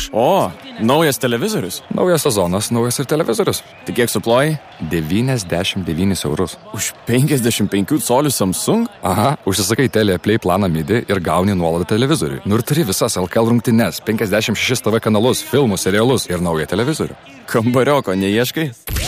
O, naujas televizorius. Naujas sezonas, naujas ir televizorius. Tai kiek suplojai? 99 eurus. Už 55 colių Samsung? Aha, užsisakai Telia Play planą MIDI ir gauni nuolaidą televizoriui. Nu ir turi visas LKL rungtynes, 56 TV kanalus, filmus, serialus ir naują televizorių. Kambarioko neieškai?